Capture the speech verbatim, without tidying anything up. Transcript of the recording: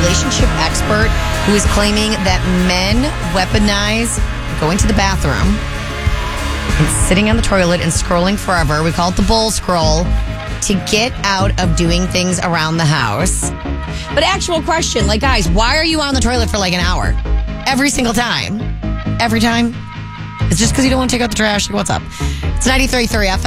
relationship expert who is claiming that men weaponize going to the bathroom and sitting on the toilet and scrolling forever. We call it the bull scroll to get out of doing things around the house. But actual question, like, guys, why are you on the toilet for like an hour? Every single time. Every time. It's just because you don't want to take out the trash. What's up? It's ninety-three point three F M.